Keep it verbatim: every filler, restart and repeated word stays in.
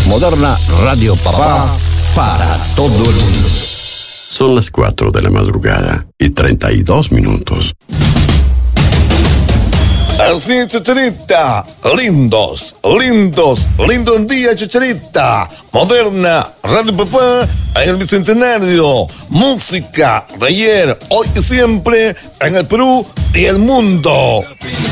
Moderna Radio Papá para todo el mundo. Son las cuatro de la madrugada y treinta y dos minutos. Así es, Chicharita. Lindos, lindos, lindo un día, Chicharita. Moderna, Radio Papá, en el Bicentenario. Música de ayer, hoy y siempre, en el Perú y el mundo.